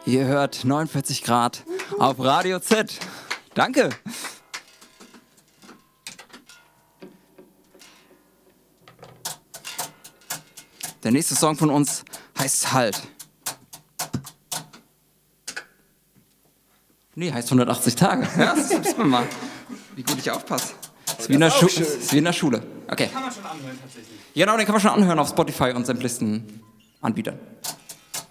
Ihr hört 49 Grad auf Radio Z. Danke. Der nächste Song von uns heißt Halt. Nee, heißt 180 Tage. Ja, das wissen wir mal, wie gut ich aufpasse. Ist wie in der Schule. Okay. Kann man schon anhören tatsächlich. Genau, den kann man schon anhören auf Spotify und sämtlichsten Anbietern.